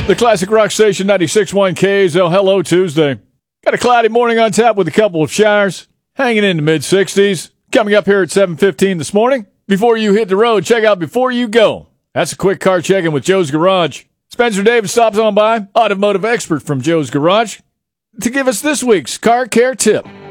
The classic rock station 96.1 KZL. Hello, Tuesday. Got a cloudy morning on tap with a couple of showers. Hanging in the mid-60s. Coming up here at 7:15 this morning. Before you hit the road, check out Before You Go. That's a quick car check-in with Joe's Garage. Spencer Davis stops on by, automotive expert from Joe's Garage, to give us this week's car care tip.